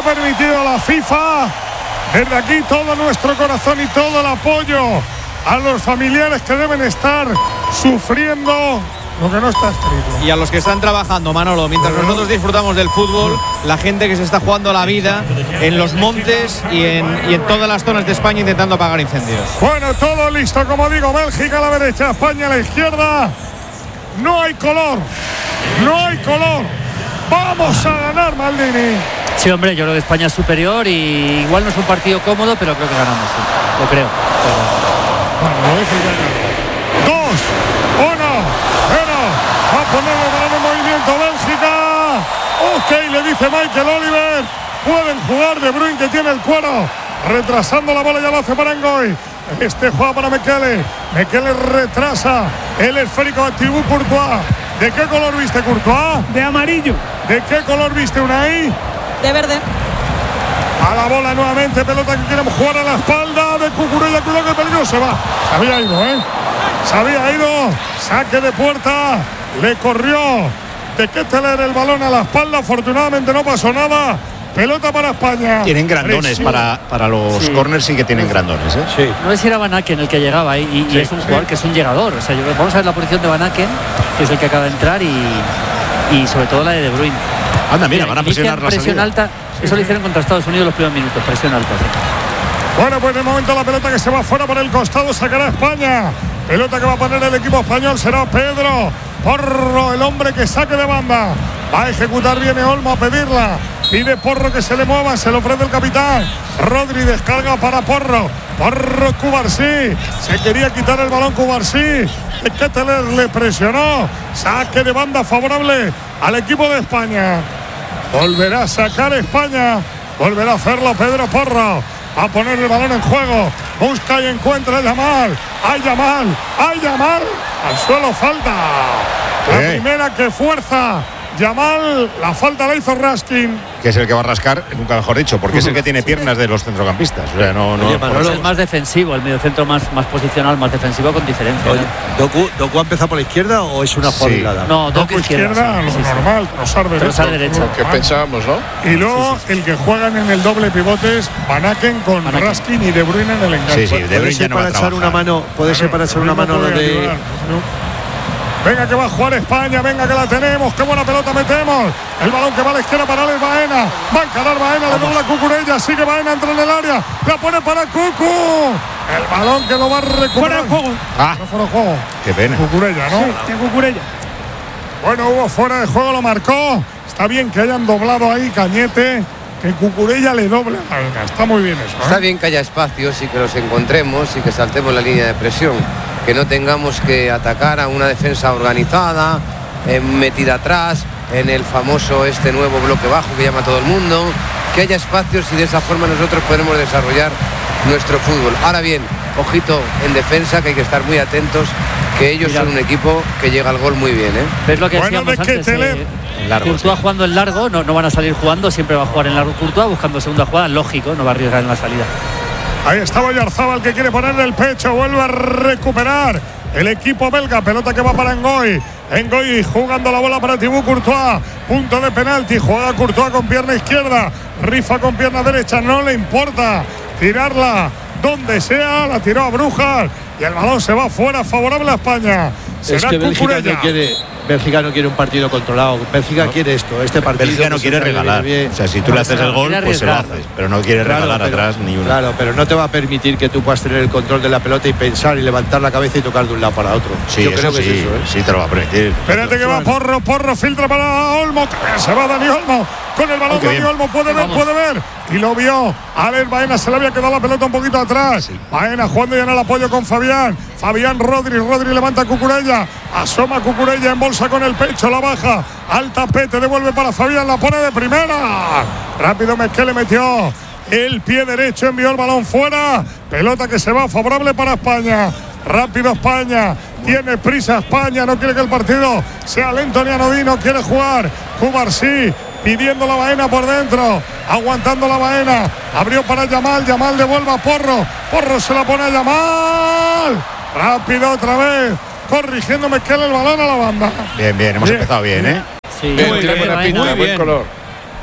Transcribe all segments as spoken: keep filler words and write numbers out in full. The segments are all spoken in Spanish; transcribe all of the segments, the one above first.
permitido la FIFA. Desde aquí todo nuestro corazón y todo el apoyo a los familiares que deben estar sufriendo lo que no está escrito. Y a los que están trabajando, Manolo, mientras nosotros disfrutamos del fútbol, la gente que se está jugando la vida en los montes y en, y en todas las zonas de España intentando apagar incendios. Bueno, todo listo, como digo, Bélgica a la derecha, España a la izquierda. No hay color, no hay color. Vamos a ganar, Maldini. Sí, hombre, yo creo que España es superior y igual no es un partido cómodo, pero creo que ganamos, sí. Lo creo. Bueno, dos, uno, cero. Va a poner el balón en movimiento Bélgica. Ok, le dice Michael Oliver. Pueden jugar De Bruyne, que tiene el cuero. Retrasando la bola, ya lo hace para Ngoy. Este juega para Mekele. Mekele retrasa el esférico a Thibaut Courtois. ¿De qué color viste, Courtois? De amarillo. ¿De qué color viste, Unai? De verde. A la bola nuevamente, pelota que queremos jugar a la espalda de Cucurella. Cuidado que peligro, se va. Se había ido, ¿eh? Se había ido. Saque de puerta. Le corrió de Ketteler el balón a la espalda. Afortunadamente no pasó nada. Pelota para España. Tienen grandones para, para los sí. corners, sí que tienen grandones, ¿eh? Sí. No sé si era Van Aken el que llegaba y, y sí, es un jugador sí. que es un llegador. O sea, yo, vamos a ver la posición de Van Aken, que es el que acaba de entrar, y, y sobre todo la de De Bruyne. Anda, mira, van a presionar la presión salida. alta. Sí. Eso lo hicieron contra Estados Unidos los primeros minutos, presión alta. Sí. Bueno, pues de momento la pelota que se va fuera por el costado sacará España. Pelota que va a poner el equipo español será Pedro Porro, el hombre que saque de banda. Va a ejecutar, viene Olmo a pedirla. Pide Porro que se le mueva, se lo ofrece el capitán. Rodri descarga para Porro. Porro, Cubarsí. Se quería quitar el balón Cubarsí. Ketteler le presionó. Saque de banda favorable al equipo de España. Volverá a sacar España. Volverá a hacerlo Pedro Porro. A poner el balón en juego. Busca y encuentra a Yamal. ¡Ay, Yamal! ¡Ay, Yamal! Al suelo falta. La eh. primera que fuerza Yamal, la falta la hizo Raskin. Que es el que va a rascar, nunca mejor dicho, porque es el que tiene piernas de los centrocampistas. O sea, no, no, Oye, Manolo, es el más defensivo, el mediocentro más, más posicional, más defensivo con diferencia. Oye, ¿Doku, ¿Doku ha empezado por la izquierda o es una jugada? Sí. No, Doku izquierda, izquierda sí, lo sí, normal, Trossard derecha. Trossard derecha. Que pensábamos, ¿no? Y luego sí, sí, sí. el que juegan en el doble pivotes, Van Aken con Van Aken. Raskin y De Bruyne en el enganche. Sí, sí, De Bruyne ya no va a echar una mano, puede claro, ser para echar una mano lo de... Ayudar, no. Venga que va a jugar España, venga que la tenemos, qué buena pelota metemos. El balón que va a la izquierda para Alex Baena. Va a encarar Baena, le dobla Cucurella, sigue Baena, entra en el área. La pone para Cucu. El balón que lo va a recuperar. Fuera de juego. Ah, no fuera de juego. Qué pena. Cucurella, ¿no? Sí, de Cucurella. Bueno, hubo fuera de juego, lo marcó. Está bien que hayan doblado ahí Cañete. Que Cucurella le doble a Baena. Está muy bien eso, ¿eh? Está bien que haya espacios y que los encontremos y que saltemos la línea de presión. Que no tengamos que atacar a una defensa organizada, eh, metida atrás, en el famoso este nuevo bloque bajo que llama todo el mundo. Que haya espacios y de esa forma nosotros podremos desarrollar nuestro fútbol. Ahora bien, ojito en defensa, que hay que estar muy atentos, que ellos Mira. son un equipo que llega al gol muy bien, ¿eh? ¿Ves lo que bueno, decíamos de antes? Eh, largo, Courtois sí. jugando en largo, no, no van a salir jugando, siempre va a jugar en largo Courtois, buscando segunda jugada, lógico, no va a arriesgar en la salida. Ahí está Oyarzábal que quiere ponerle el pecho, vuelve a recuperar el equipo belga, pelota que va para Ngoy. Ngoy jugando la bola para Thibaut Courtois, punto de penalti, juega Courtois con pierna izquierda, rifa con pierna derecha, no le importa tirarla donde sea, la tiró a Brujas y el balón se va fuera, favorable a España. Será es que Bélgica Cucurella. no quiere, Bélgica no quiere un partido controlado. Bélgica no. quiere esto, este partido. Bélgica no quiere regalar. Bien. O sea, si tú le haces el gol, pues se lo haces. Pero no quiere claro, regalar pero, atrás ni una. Claro, pero no te va a permitir que tú puedas tener el control de la pelota y pensar y levantar la cabeza y tocar de un lado para otro. Sí, Yo eso creo que sí, es eso, ¿eh? sí te lo va a permitir. Espérate que va Porro, Porro filtra para Olmo, se va Dani Olmo. Con el balón, oh, Dani Olmo puede ver, Vamos. puede ver. Y lo vio. A ver, Baena se le había quedado la pelota un poquito atrás. Sí. Baena jugando ya en el apoyo con Fabián. Fabián, Rodri, Rodri levanta a Cucurella. Asoma Cucurella en bolsa con el pecho, la baja. Al tapete, devuelve para Fabián, la pone de primera. Rápido Mezquele metió el pie derecho, envió el balón fuera. Pelota que se va favorable para España. Rápido España, tiene prisa España, no quiere que el partido sea lento ni anodino, quiere jugar. Cubarsí pidiendo la Baena por dentro, aguantando la Baena, abrió para Yamal, Yamal devuelve a Porro, Porro se la pone a Yamal, rápido otra vez, corrigiendo Mezquele el balón a la banda. Bien, bien, hemos bien. empezado bien, ¿eh? Sí, bien, tiene buena pinta, buen color.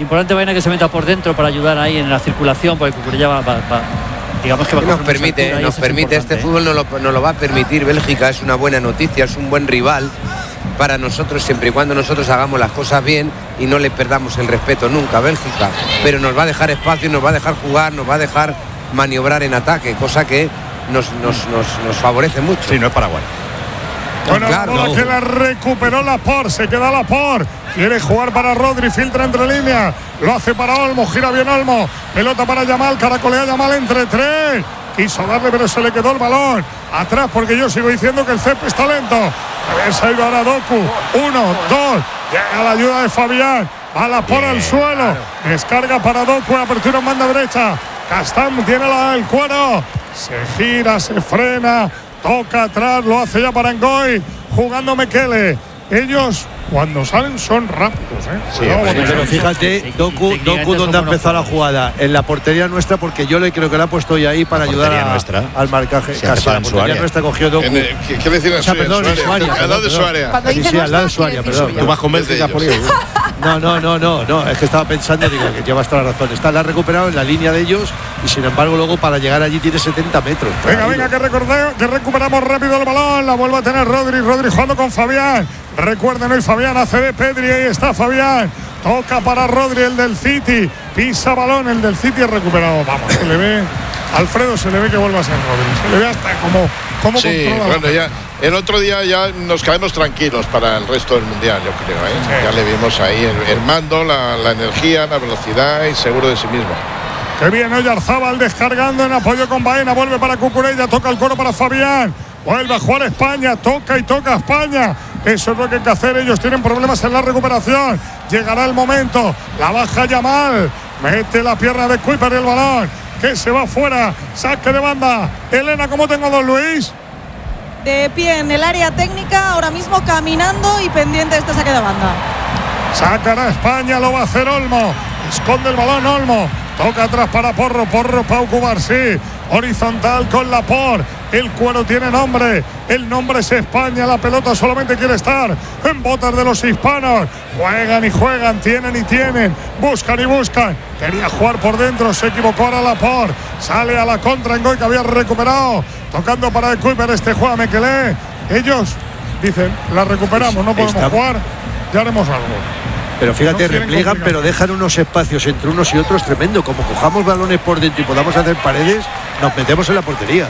Importante Baena que se meta por dentro para ayudar ahí en la circulación, porque Cucurella va, va, va digamos que va a nos permite, nos permite este fútbol, nos lo, nos lo va a permitir Bélgica, es una buena noticia, es un buen rival para nosotros siempre y cuando nosotros hagamos las cosas bien y no le perdamos el respeto nunca a Bélgica, pero nos va a dejar espacio, nos va a dejar jugar, nos va a dejar maniobrar en ataque, cosa que nos, nos, nos, nos favorece mucho. Sí, no es Paraguay. Bueno, claro, la bola no. que la recuperó Laporte, se queda Laporte, quiere jugar para Rodri, filtra entre líneas, lo hace para Olmo, gira bien Olmo, pelota para Yamal, caracolea Yamal entre tres, quiso darle pero se le quedó el balón atrás, porque yo sigo diciendo que el césped está lento. A ver, se ha ido ahora Doku, uno, dos, llega la ayuda de Fabián, va Laporte al suelo, claro. Descarga para Doku, apertura en banda derecha, Castán tiene la, el cuero, se gira, se frena, toca atrás, lo hace ya para Ngoy, jugando Mekele. Ellos cuando salen son rápidos, ¿eh? Sí, no, sí, pero fíjate, Doku, Doku donde ha empezado la jugada, en la portería nuestra, porque yo le creo que la ha puesto ya ahí para ayudar a, nuestra. al marcaje. Sí, casi la portería nuestra cogió Doku. El, ¿Qué, ¿Qué decir o sea, perdón, en su área? Al lado de su área. Sí, sí, al lado de su área, perdón. Tú vas con Bélgica, Polio. No, no, no, no, no, es que estaba pensando, digo, que llevas toda la razón. Está, la ha recuperado en la línea de ellos y sin embargo luego para llegar allí tiene setenta metros. Venga, venga, que, recordeo, que recuperamos rápido el balón, la vuelve a tener Rodri, Rodri jugando con Fabián. Recuerden hoy Fabián hace de Pedri, ahí está Fabián. Toca para Rodri, el del City. Pisa balón, el del City es recuperado. Vamos, se le ve, Alfredo se le ve que vuelve a ser Rodri. Se le ve hasta como, como sí, controla. Bueno, ya el otro día ya nos caemos tranquilos para el resto del mundial, yo creo, ¿eh? Sí. Ya le vimos ahí el, el mando, la, la energía, la velocidad y seguro de sí mismo. Qué bien, Oyarzábal descargando en apoyo con Baena, vuelve para Cucurella, toca el coro para Fabián, vuelve a jugar España, toca y toca España. Eso es lo que hay que hacer, ellos tienen problemas en la recuperación. Llegará el momento, la baja Yamal, mete la pierna de Kuiper y el balón, que se va fuera, saque de banda. Elena, ¿cómo tengo a don Luis? De pie en el área técnica, ahora mismo caminando y pendiente de este saque de banda. Sacará España, lo va a hacer Olmo, esconde el balón Olmo. Toca atrás para Porro, Porro, Pau Cubarsí, horizontal con Laporte, el cuero tiene nombre, el nombre es España, la pelota solamente quiere estar en botas de los hispanos, juegan y juegan, tienen y tienen, buscan y buscan, quería jugar por dentro, se equivocó ahora Laporte, sale a la contra en Ngoy que había recuperado, tocando para el Kuiper, este juega Mekele, ellos dicen, la recuperamos, no podemos Está... jugar, ya haremos algo. Pero fíjate, no repliegan, pero dejan unos espacios entre unos y otros tremendo. Como cojamos balones por dentro y podamos hacer paredes, nos metemos en la portería.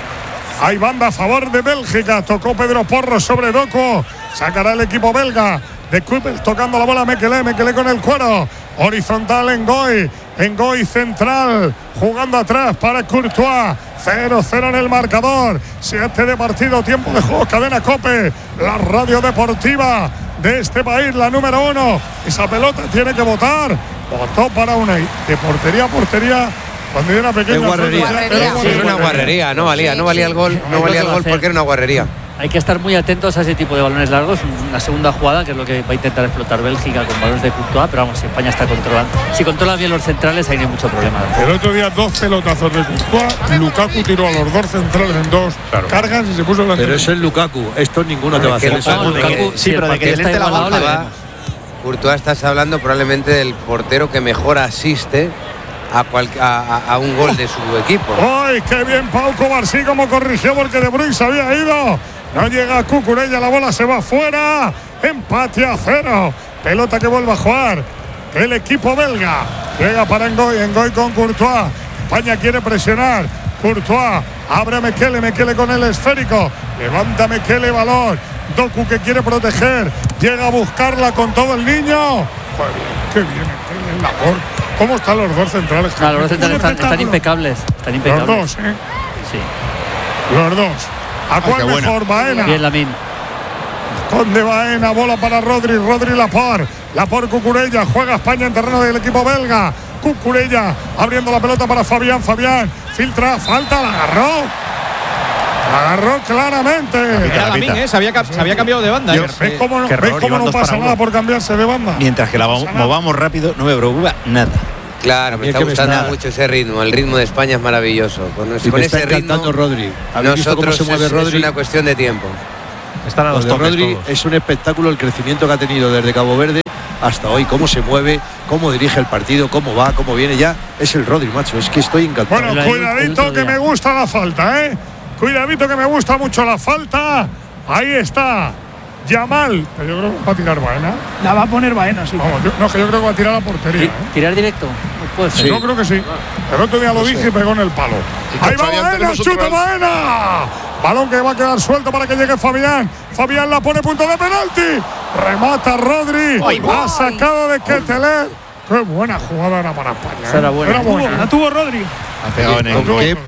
Hay banda a favor de Bélgica. Tocó Pedro Porro sobre Doku. Sacará el equipo belga. De Kuiper tocando la bola Mekele. Mekele con el cuero. Horizontal en Ngoy. En Ngoy central. Jugando atrás para Courtois. cero cero en el marcador. siete de partido. Tiempo de juego. Cadena COPE. La radio deportiva de este país, la número uno. Esa pelota tiene que votar. Votó para una de portería a portería. Cuando era pequeña. Es guarrería. Era, era, sí, era una guarrería. No valía, no valía el gol. No valía el gol porque era una guarrería. Hay que estar muy atentos a ese tipo de balones largos. Una segunda jugada, que es lo que va a intentar explotar Bélgica con balones de Courtois, pero vamos, si España está controlando. Si controla bien los centrales, ahí no hay mucho problema. El otro día dos pelotazos de Courtois, Lukaku tiró a los dos centrales en dos claro. cargas y se puso delante. Pero es el Lukaku, esto ninguno no, te va a hacer eso. No, Lukaku, sí, pero de que está igualado le vemos. Courtois, estás hablando probablemente del portero que mejor asiste a, cual, a, a, a un gol de su equipo. ¡Ay, qué bien Pau Cubarsí como corrigió porque De Bruyne se había ido! No llega Cucurella, la bola se va fuera. Empate a cero. Pelota que vuelve a jugar el equipo belga. Llega para Ngoy, Ngoy con Courtois. España quiere presionar. Courtois abre a Mekele, Mekele con el esférico. Levanta Mekele, balón. Doku que quiere proteger. Llega a buscarla con todo el niño. Joder, qué bien, qué bien Laporte. ¿Cómo están los dos centrales? Claro, los dos centrales están, están impecables. Están impecables. Los dos, ¿eh? Sí. Los dos. ¿A cuál ah, mejor? Baena. Bien, Lamín. Conde Baena, bola para Rodri, Rodri Laporte. Laporte Cucurella, juega España en terreno del equipo belga. Cucurella abriendo la pelota para Fabián, Fabián filtra, falta, la agarró. La agarró claramente. Era Lamín, ¿eh? se, había, se había cambiado de banda. Yo, ¿Ves cómo no, ¿ves cómo no pasa nada por cambiarse de banda? Mientras que la no movamos rápido, no me preocupa nada. Claro, me está gustando me está... mucho ese ritmo. El ritmo de España es maravilloso. Con, sí, con ese ritmo, Rodri. Nosotros se mueve es, Rodri? Es una cuestión de tiempo. Están a los toques Rodri todos. Es un espectáculo el crecimiento que ha tenido desde Cabo Verde hasta hoy, cómo se mueve, cómo dirige el partido, cómo va, cómo viene. Ya es el Rodri, macho, es que estoy encantado. Bueno, cuidadito que me gusta la falta, ¿eh? Cuidadito que me gusta mucho la falta. Ahí está Yamal, que yo creo que va a tirar Baena. La va a poner Baena, sí. Vamos, yo, no, que yo creo que va a tirar a la portería. ¿eh? ¿Tirar directo? Puede ser. Sí. Yo creo que sí. El otro día lo dije y pegó en el palo. Ahí va Baena, chuta Baena. Balón que va a quedar suelto para que llegue Fabián. Fabián la pone punto de penalti. Remata Rodri. Ay, ha sacado de Ketteler. Qué buena jugada era para España. ¿eh? Era buena. Era buena. La tuvo Rodri. Ha pegado en el